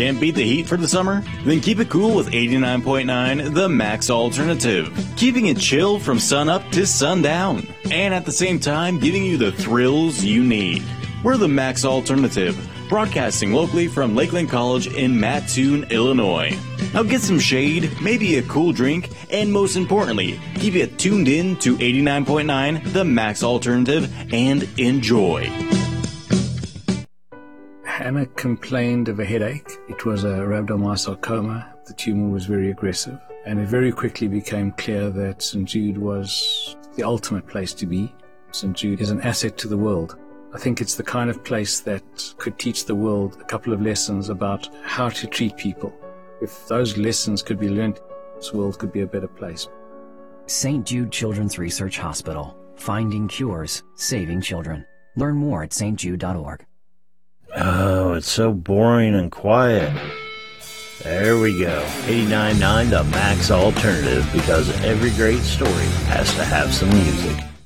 Can't beat the heat for the summer? Then keep it cool with 89.9 The Max Alternative. Keeping it chill from sun up to sundown. And at the same time, giving you the thrills you need. We're The Max Alternative, broadcasting locally from Lakeland College in Mattoon, Illinois. Now get some shade, maybe a cool drink, and most importantly, keep it tuned in to 89.9 The Max Alternative and enjoy. Hannah complained of a headache. It was a rhabdomyosarcoma. The tumor was very aggressive, and it very quickly became clear that St. Jude was the ultimate place to be. St. Jude is an asset to the world. I think it's the kind of place that could teach the world a couple of lessons about how to treat people. If those lessons could be learned, this world could be a better place. St. Jude Children's Research Hospital. Finding cures, saving children. Learn more at stjude.org. Oh, it's so boring and quiet. There we go. 89.9 The Max Alternative, because every great story has to have some music.